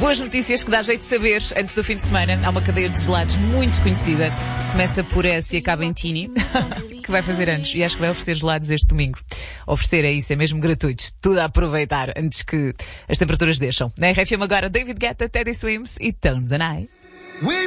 Boas notícias que dá jeito de saber antes do fim de semana. Há uma cadeia de gelados muito conhecida. Começa por S e acaba em Tini, que vai fazer anos e acho que vai oferecer gelados este domingo. Oferecer é isso, é mesmo gratuitos. Tudo a aproveitar antes que as temperaturas deixam. Na RFM agora, David Guetta, Teddy Swims e Tones and I.